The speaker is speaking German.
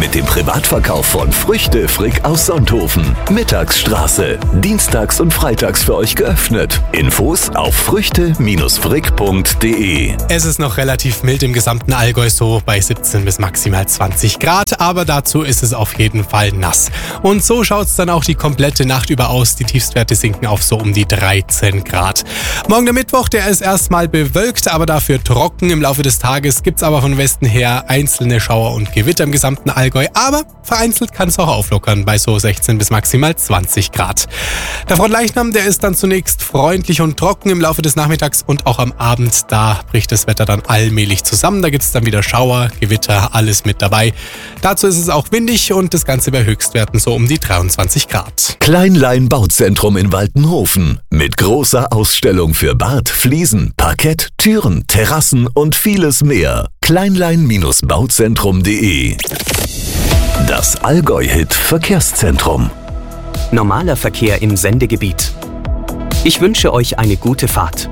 Mit dem Privatverkauf von Früchte Frick aus Sonthofen. Mittagsstraße. Dienstags und freitags für euch geöffnet. Infos auf früchte-frick.de. Es ist noch relativ mild im gesamten Allgäu, so bei 17 bis maximal 20 Grad, aber dazu ist es auf jeden Fall nass. Und so schaut es dann auch die komplette Nacht über aus. Die Tiefstwerte sinken auf so um die 13 Grad. Morgen der Mittwoch, der ist erstmal bewölkt, aber dafür trocken. Im Laufe des Tages gibt es aber von Westen her einzelne Schauer und Gewitter im gesamten Allgäu, aber vereinzelt kann es auch auflockern bei so 16 bis maximal 20 Grad. Der Frontleichnam, der ist dann zunächst freundlich und trocken im Laufe des Nachmittags und auch am Abend, da bricht das Wetter dann allmählich zusammen. Da gibt es dann wieder Schauer, Gewitter, alles mit dabei. Dazu ist es auch windig und das Ganze bei Höchstwerten so um die 23 Grad. Kleinlein Bauzentrum in Waltenhofen. Mit großer Ausstellung für Bad, Fliesen, Parkett, Türen, Terrassen und vieles mehr. Kleinlein-bauzentrum.de. Das Allgäu-Hit Verkehrszentrum. Normaler Verkehr im Sendegebiet. Ich wünsche euch eine gute Fahrt.